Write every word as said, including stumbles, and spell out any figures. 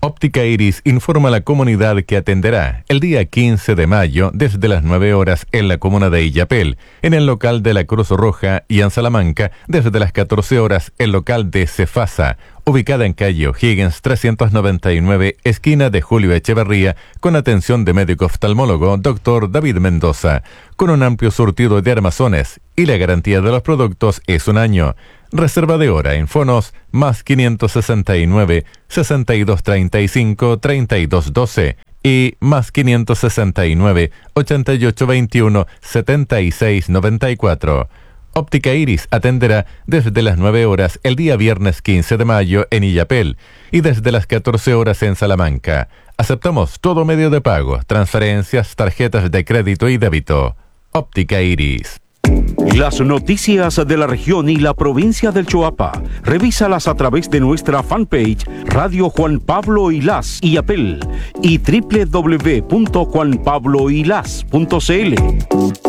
Óptica Iris informa a la comunidad que atenderá el día quince de mayo desde las nueve horas en la comuna de Illapel, en el local de la Cruz Roja, y en Salamanca desde las catorce horas el local de Cefasa, ubicada en calle O'Higgins trescientos noventa y nueve, esquina de Julio Echeverría, con atención de médico oftalmólogo doctor David Mendoza, con un amplio surtido de armazones, y la garantía de los productos es un año. Reserva de hora en fonos más quinientos sesenta y nueve, sesenta y dos treinta y cinco, treinta y dos doce y más quinientos sesenta y nueve, ochenta y ocho veintiuno, setenta y seis noventa y cuatro. Óptica Iris atenderá desde las nueve horas el día viernes quince de mayo en Illapel y desde las catorce horas en Salamanca. Aceptamos todo medio de pago, transferencias, tarjetas de crédito y débito. Óptica Iris. Las noticias de la región y la provincia del Choapa, revísalas a través de nuestra fanpage Radio Juan Pablo Ilás Illapel y doble u doble u doble u punto juan pablo ilás punto c l.